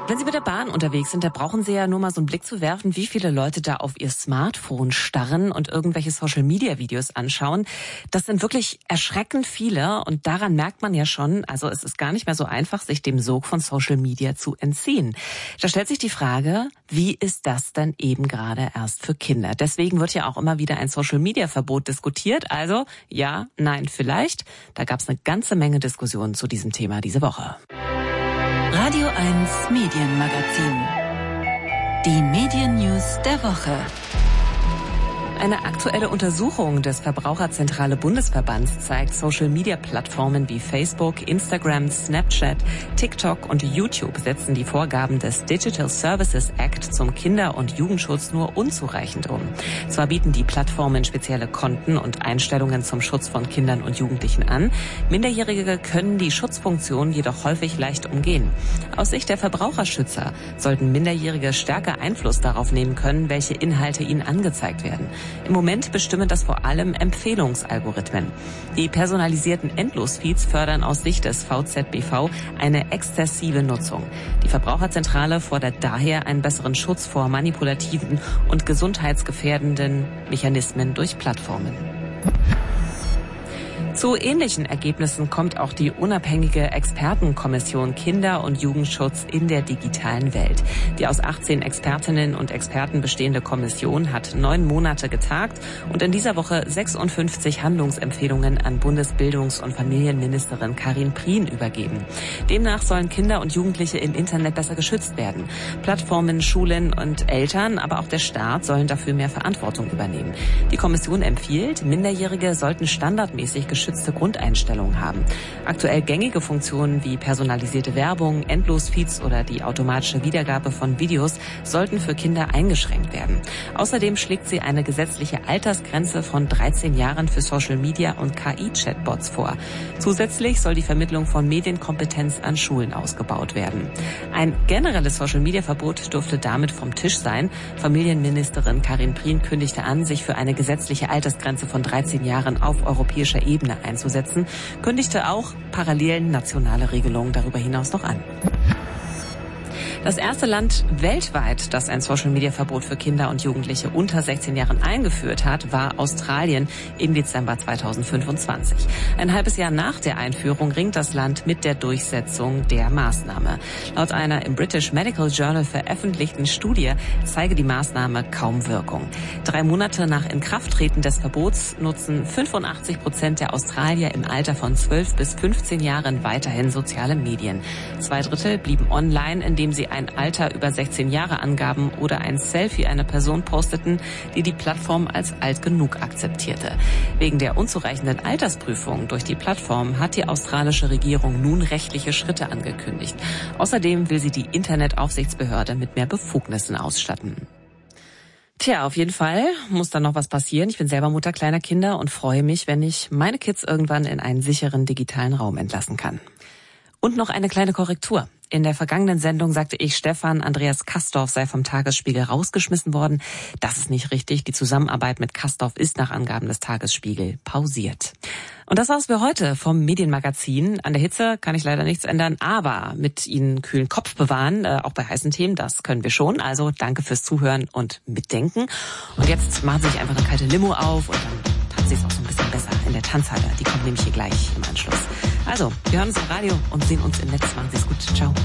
Wenn Sie mit der Bahn unterwegs sind, da brauchen Sie ja nur mal so einen Blick zu werfen, wie viele Leute da auf ihr Smartphone starren und irgendwelche Social-Media-Videos anschauen. Das sind wirklich erschreckend viele und daran merkt man ja schon, also es ist gar nicht mehr so einfach, sich dem Sog von Social Media zu entziehen. Da stellt sich die Frage, wie ist das denn eben gerade erst für Kinder? Deswegen wird ja auch immer wieder ein Social-Media-Verbot diskutiert. Also ja, nein, vielleicht. Da gab es eine ganze Menge Diskussionen zu diesem Thema diese Woche. Radio 1 Medienmagazin. Die Medien-News der Woche. Eine aktuelle Untersuchung des Verbraucherzentrale Bundesverbands zeigt, Social-Media-Plattformen wie Facebook, Instagram, Snapchat, TikTok und YouTube setzen die Vorgaben des Digital Services Act zum Kinder- und Jugendschutz nur unzureichend um. Zwar bieten die Plattformen spezielle Konten und Einstellungen zum Schutz von Kindern und Jugendlichen an, Minderjährige können die Schutzfunktion jedoch häufig leicht umgehen. Aus Sicht der Verbraucherschützer sollten Minderjährige stärker Einfluss darauf nehmen können, welche Inhalte ihnen angezeigt werden. Im Moment bestimmen das vor allem Empfehlungsalgorithmen. Die personalisierten Endlosfeeds fördern aus Sicht des VZBV eine exzessive Nutzung. Die Verbraucherzentrale fordert daher einen besseren Schutz vor manipulativen und gesundheitsgefährdenden Mechanismen durch Plattformen. Zu ähnlichen Ergebnissen kommt auch die unabhängige Expertenkommission Kinder- und Jugendschutz in der digitalen Welt. Die aus 18 Expertinnen und Experten bestehende Kommission hat 9 Monate getagt und in dieser Woche 56 Handlungsempfehlungen an Bundesbildungs- und Familienministerin Karin Prien übergeben. Demnach sollen Kinder und Jugendliche im Internet besser geschützt werden. Plattformen, Schulen und Eltern, aber auch der Staat sollen dafür mehr Verantwortung übernehmen. Die Kommission empfiehlt, Minderjährige sollten standardmäßig geschützte Grundeinstellungen haben. Aktuell gängige Funktionen wie personalisierte Werbung, Endlosfeeds oder die automatische Wiedergabe von Videos sollten für Kinder eingeschränkt werden. Außerdem schlägt sie eine gesetzliche Altersgrenze von 13 Jahren für Social Media und KI-Chatbots vor. Zusätzlich soll die Vermittlung von Medienkompetenz an Schulen ausgebaut werden. Ein generelles Social-Media-Verbot dürfte damit vom Tisch sein. Familienministerin Karin Prien kündigte an, sich für eine gesetzliche Altersgrenze von 13 Jahren auf europäischer Ebene einzusetzen, kündigte auch parallel nationale Regelungen darüber hinaus noch an. Das erste Land weltweit, das ein Social-Media-Verbot für Kinder und Jugendliche unter 16 Jahren eingeführt hat, war Australien im Dezember 2025. Ein halbes Jahr nach der Einführung ringt das Land mit der Durchsetzung der Maßnahme. Laut einer im British Medical Journal veröffentlichten Studie zeige die Maßnahme kaum Wirkung. 3 Monate nach Inkrafttreten des Verbots nutzen 85% der Australier im Alter von 12 bis 15 Jahren weiterhin soziale Medien. 2/3 blieben online, indem sie ein Alter über 16 Jahre angaben oder ein Selfie einer Person posteten, die die Plattform als alt genug akzeptierte. Wegen der unzureichenden Altersprüfung durch die Plattform hat die australische Regierung nun rechtliche Schritte angekündigt. Außerdem will sie die Internetaufsichtsbehörde mit mehr Befugnissen ausstatten. Tja, auf jeden Fall muss da noch was passieren. Ich bin selber Mutter kleiner Kinder und freue mich, wenn ich meine Kids irgendwann in einen sicheren digitalen Raum entlassen kann. Und noch eine kleine Korrektur. In der vergangenen Sendung sagte ich, Stefan Andreas Kastorf sei vom Tagesspiegel rausgeschmissen worden. Das ist nicht richtig. Die Zusammenarbeit mit Kastorf ist nach Angaben des Tagesspiegel pausiert. Und das war's für heute vom Medienmagazin. An der Hitze kann ich leider nichts ändern, aber mit Ihnen kühlen Kopf bewahren, auch bei heißen Themen, das können wir schon. Also danke fürs Zuhören und Mitdenken. Und jetzt machen Sie sich einfach eine kalte Limo auf und dann tanzen Sie es auch so ein bisschen besser in der Tanzhalle. Die kommt nämlich hier gleich im Anschluss. Also, wir hören uns im Radio und sehen uns im Netz. Machen Sie es gut. Ciao.